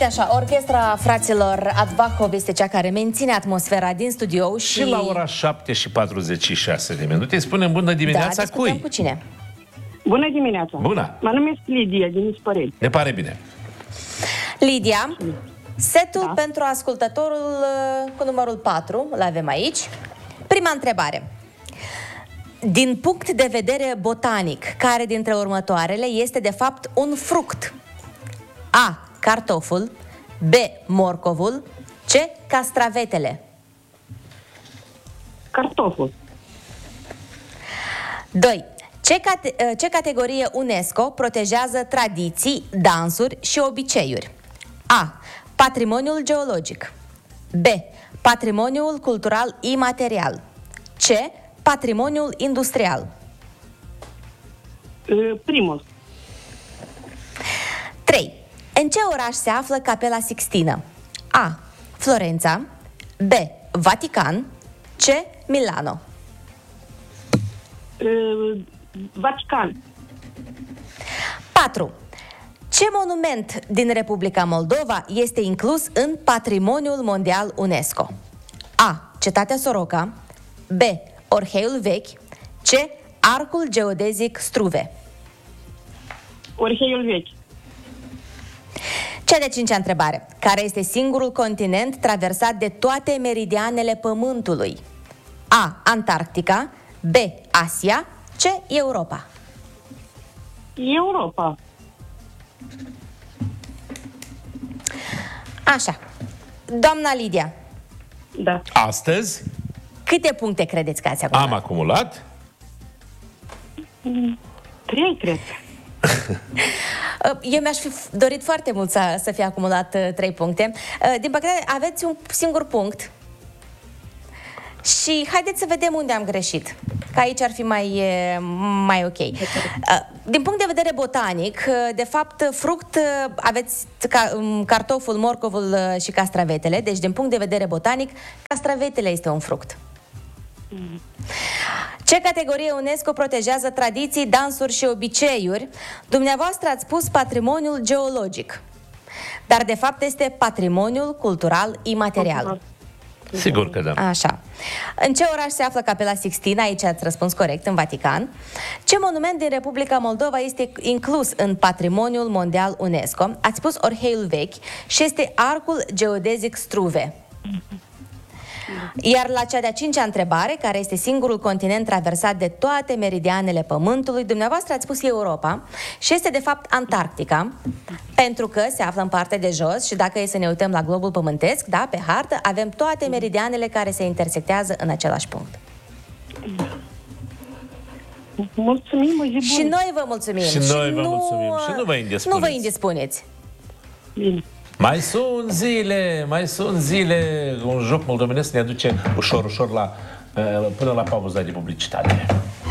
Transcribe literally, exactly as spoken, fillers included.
Uite așa, orchestra fraților Advahov este cea care menține atmosfera din studio și... Și la ora șapte și patruzeci și șase de minute spunem bună dimineața, da, cui? cu cine? Bună dimineața! Bună! Mă numesc Lidia din Ispăreli. Ne pare bine. Lidia, setul Da. pentru ascultătorul uh, cu numărul patru, îl avem aici. Prima întrebare. Din punct de vedere botanic, care dintre următoarele este de fapt un fruct? A. Cartoful, B. Morcovul, C. Castravetele. Cartoful. doi. Ce, cate- ce categorie UNESCO protejează tradiții, dansuri și obiceiuri? A. Patrimoniul geologic, B. Patrimoniul cultural imaterial, C. Patrimoniul industrial. Primul. trei. În ce oraș se află Capela Sixtină? A. Florența, B. Vatican, C. Milano. Vatican. patru. Ce monument din Republica Moldova este inclus în Patrimoniul Mondial UNESCO? A. Cetatea Soroca, B. Orheiul Vechi, C. Arcul Geodezic Struve. Orheiul Vechi. Cea de cincea întrebare. Care este singurul continent traversat de toate meridianele Pământului? A. Antarctica, B. Asia, C. Europa. Europa. Așa. Doamna Lidia, Da. Astăzi câte puncte credeți că ați acumulat? am acumulat Trei, cred. Eu mi-aș fi dorit foarte mult să, să fie acumulat uh, trei puncte. Uh, din păcate, aveți un singur punct. Și haideți să vedem unde am greșit. Că aici ar fi mai, uh, mai ok. Uh, din punct de vedere botanic, uh, de fapt, fruct, uh, aveți ca, um, cartoful, morcovul uh, și castravetele. Deci, din punct de vedere botanic, castravetele este un fruct. Ce categorie UNESCO protejează tradiții, dansuri și obiceiuri? Dumneavoastră ați spus patrimoniul geologic, dar de fapt este patrimoniul cultural imaterial. Sigur că da. Așa. În ce oraș se află Capela Sixtina? Aici ați răspuns corect, în Vatican. Ce monument din Republica Moldova este inclus în Patrimoniul Mondial UNESCO? Ați spus Orheiul Vechi și este Arcul Geodezic Struve. Iar la cea de-a cincea întrebare, care este singurul continent traversat de toate meridianele Pământului, dumneavoastră ați spus Europa și este de fapt Antarctica, pentru că se află în partea de jos și dacă e să ne uităm la globul pământesc, da, pe hartă, avem toate meridianele care se intersectează în același punct. Mulțumim, o zi bună. Și noi vă mulțumim. Și noi vă mulțumim. Și nu vă indispuneți. Nu vă indispuneți. Bine. Mai sunt zile, mai sunt zile. Un joc moldovenesc ne aduce ușor, ușor la, până la pauza de publicitate.